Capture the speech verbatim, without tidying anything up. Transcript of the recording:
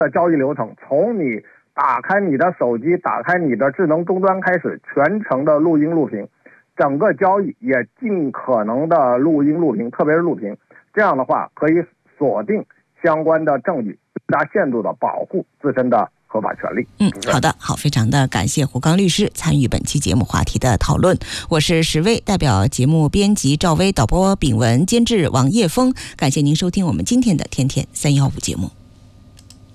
的交易流程，从你打开你的手机，打开你的智能终端开始，全程的录音录屏，整个交易也尽可能的录音录屏，特别是录屏，这样的话可以锁定相关的证据，最大限度的保护自身的合法权利。 嗯，好的，好，非常的感谢胡刚律师参与本期节目话题的讨论。我是石薇，代表节目编辑赵薇，导播炳文，监制王叶峰。感谢您收听我们今天的天天三一五节目。